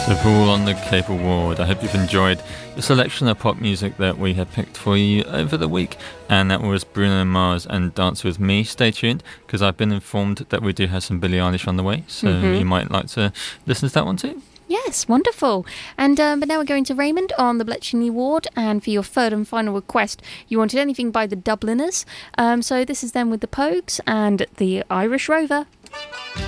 So Paul on the Cable Ward, I hope you've enjoyed the selection of pop music that we have picked for you over the week, and that was Bruno Mars and Dance With Me. Stay tuned, because I've been informed that we do have some Billie Eilish on the way, so you might like to listen to that one too. Yes, wonderful. And but now we're going to Raymond on the Bletchley Ward, and for your third and final request, you wanted anything by the Dubliners. So this is them with the Pogues and the Irish Rover.